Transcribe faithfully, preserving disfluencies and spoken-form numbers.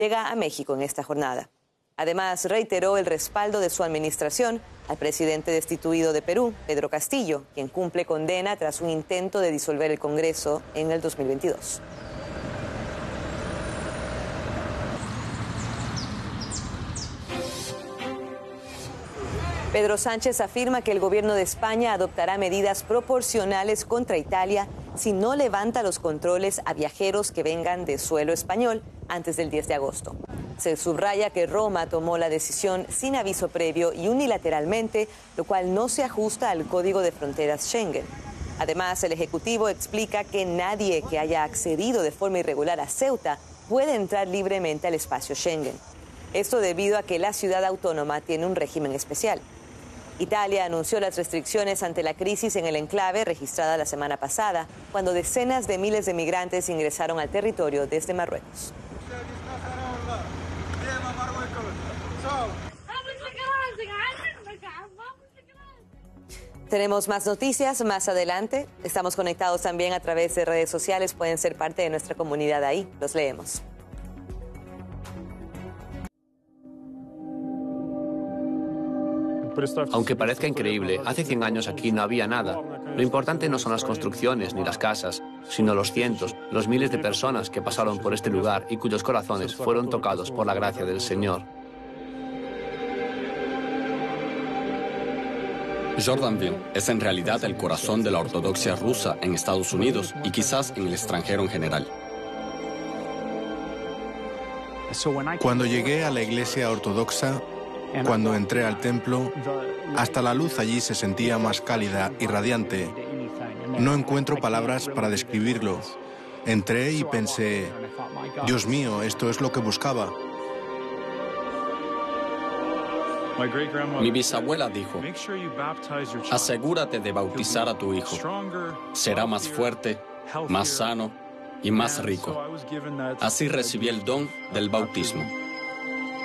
llega a México en esta jornada. Además, reiteró el respaldo de su administración al presidente destituido de Perú, Pedro Castillo, quien cumple condena tras un intento de disolver el Congreso en el dos mil veintidós. Pedro Sánchez afirma que el gobierno de España adoptará medidas proporcionales contra Italia si no levanta los controles a viajeros que vengan de suelo español antes del diez de agosto. Se subraya que Roma tomó la decisión sin aviso previo y unilateralmente, lo cual no se ajusta al Código de Fronteras Schengen. Además, el Ejecutivo explica que nadie que haya accedido de forma irregular a Ceuta puede entrar libremente al espacio Schengen. Esto debido a que la ciudad autónoma tiene un régimen especial. Italia anunció las restricciones ante la crisis en el enclave registrada la semana pasada, cuando decenas de miles de migrantes ingresaron al territorio desde Marruecos. Tenemos más noticias más adelante. Estamos conectados también a través de redes sociales. Pueden ser parte de nuestra comunidad ahí. Los leemos. Aunque parezca increíble, hace cien años aquí no había nada. Lo importante no son las construcciones ni las casas, sino los cientos, los miles de personas que pasaron por este lugar y cuyos corazones fueron tocados por la gracia del Señor. Jordanville es en realidad el corazón de la ortodoxia rusa en Estados Unidos y quizás en el extranjero en general. Cuando llegué a la iglesia ortodoxa, cuando entré al templo, hasta la luz allí se sentía más cálida y radiante. No encuentro palabras para describirlo. Entré y pensé, Dios mío, esto es lo que buscaba. Mi bisabuela dijo, asegúrate de bautizar a tu hijo. Será más fuerte, más sano y más rico. Así recibí el don del bautismo.